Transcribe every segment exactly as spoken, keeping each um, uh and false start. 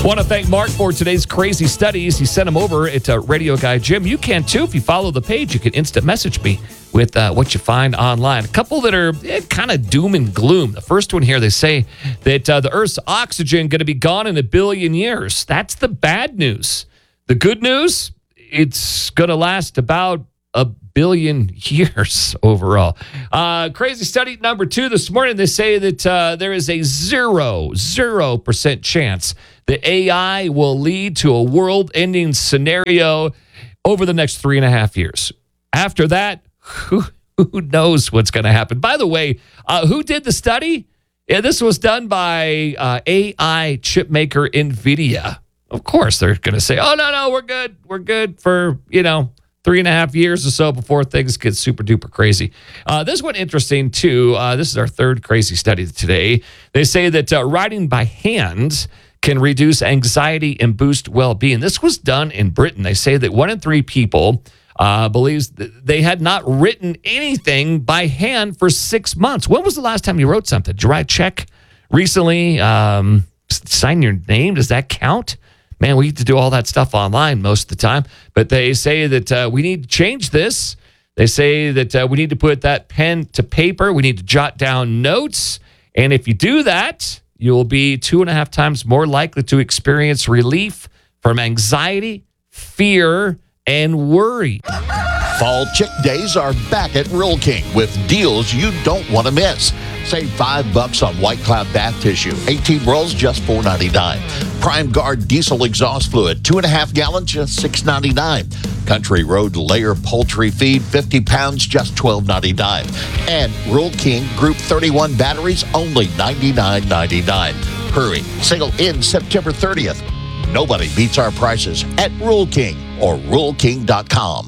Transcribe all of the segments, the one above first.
Want to thank Mark for today's crazy studies. He sent them over at uh, Radio Guy Jim. You can too. If you follow the page, you can instant message me with uh, what you find online. A couple that are eh, kind of doom and gloom. The first one here, they say that uh, the Earth's oxygen going to be gone in a billion years. That's the bad news. The good news, it's going to last about a billion years overall. Uh, crazy study number two this morning, they say that uh, there is a zero, zero percent chance that A I will lead to a world-ending scenario over the next three and a half years. After that, who, who knows what's going to happen? By the way, uh, who did the study? Yeah, this was done by uh, A I chip maker NVIDIA. Of course, they're going to say, oh, no, no, we're good. We're good for, you know, three and a half years or so before things get super duper crazy. Uh, this one interesting too. Uh, this is our third crazy study today. They say that uh, writing by hand can reduce anxiety and boost well-being. This was done in Britain. They say that one in three people uh, believes that they had not written anything by hand for six months. When was the last time you wrote something? Did you write a check recently? Um, sign your name? Does that count? Man, we need to do all that stuff online most of the time. But they say that uh, we need to change this. They say that uh, we need to put that pen to paper. We need to jot down notes. And if you do that, you'll be two and a half times more likely to experience relief from anxiety, fear, and worry. Fall Chick Days are back at Rural King with deals you don't want to miss. Save five bucks on White Cloud bath tissue. eighteen rolls, just four ninety-nine. Prime Guard diesel exhaust fluid, two and a half gallons, just six ninety-nine. Country Road Layer poultry feed, fifty pounds, just twelve ninety-nine. And Rural King Group thirty-one batteries, only ninety-nine ninety-nine. Hurry, sale ends September thirtieth. Nobody beats our prices at Rural King or rural king dot com.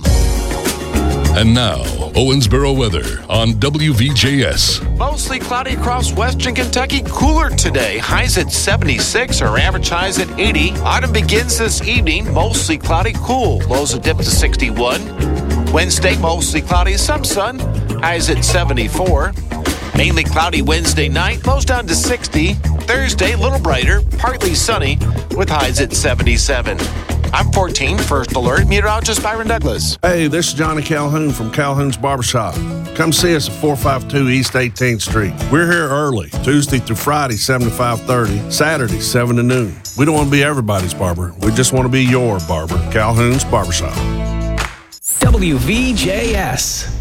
And now, Owensboro weather on W V J S. Mostly cloudy across western Kentucky. Cooler today. Highs at seventy-six. Our average highs at eighty. Autumn begins this evening. Mostly cloudy, cool. Lows will dip to sixty-one. Wednesday, mostly cloudy, some sun. Highs at seventy-four. Mainly cloudy Wednesday night. Lows down to sixty. Thursday, a little brighter. Partly sunny with highs at seventy-seven. I'm fourteen, First Alert, meteorologist Byron Douglas. Hey, this is Johnny Calhoun from Calhoun's Barbershop. Come see us at four fifty-two East eighteenth Street. We're here early, Tuesday through Friday, seven to five thirty, Saturday, seven to noon. We don't want to be everybody's barber. We just want to be your barber. Calhoun's Barbershop. W V J S.